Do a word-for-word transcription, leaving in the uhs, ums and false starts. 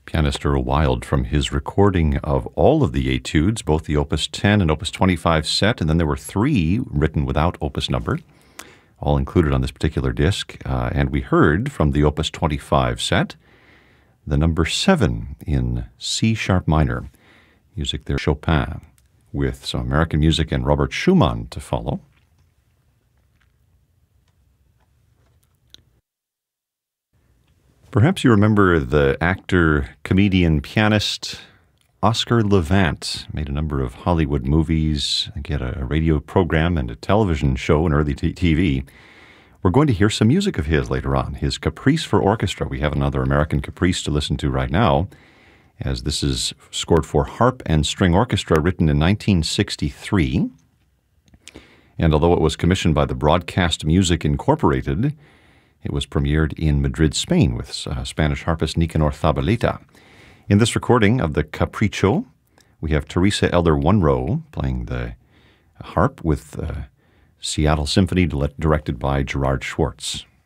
Pianist Earl Wild from his recording of all of the etudes, both the Opus ten and Opus twenty-five set, and then there were three written without opus number, all included on this particular disc. Uh, and we heard from the Opus twenty-five set, the number seven in C sharp minor. Music there, Chopin, with some American music and Robert Schumann to follow. Perhaps you remember the actor, comedian, pianist Oscar Levant. Made a number of Hollywood movies, he had a radio program and a television show and early t- TV. We're going to hear some music of his later on. His Caprice for Orchestra. We have another American Caprice to listen to right now, as this is scored for harp and string orchestra, written in nineteen sixty-three. And although it was commissioned by the Broadcast Music Incorporated, it was premiered in Madrid, Spain, with uh, Spanish harpist Nicanor Zabaleta. In this recording of the Capriccio, we have Teresa Elder-Wunrow playing the harp with the Seattle Symphony, directed by Gerard Schwartz.